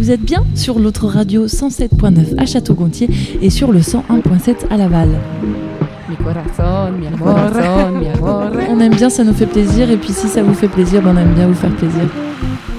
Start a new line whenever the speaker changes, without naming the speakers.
Vous êtes bien sur l'autre radio 107.9 à Château-Gontier et sur le 101.7 à Laval.
Mi corazón, mi amor, mi amor.
On aime bien, ça nous fait plaisir, et puis si ça vous fait plaisir, on aime bien vous faire plaisir.